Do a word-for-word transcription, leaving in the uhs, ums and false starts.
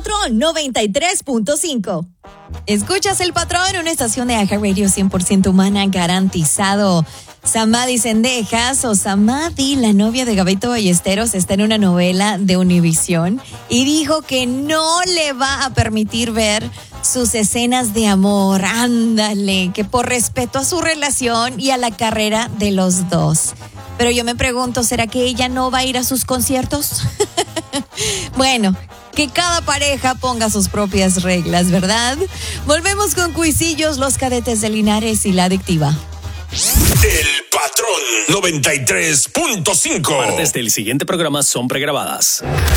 Patrón noventa y tres punto cinco. Escuchas El Patrón, una estación de iHeartRadio cien por ciento humana, garantizado. Samadhi Sendejas, o Samadhi, la novia de Gabito Ballesteros, está en una novela de Univisión y dijo que no le va a permitir ver sus escenas de amor. Ándale, que por respeto a su relación y a la carrera de los dos. Pero yo me pregunto, ¿será que ella no va a ir a sus conciertos? Bueno, que cada pareja ponga sus propias reglas, ¿verdad? Volvemos con Cuisillos, Los Cadetes de Linares y La Adictiva. El Patrón noventa y tres punto cinco. Partes del siguiente programa son pregrabadas.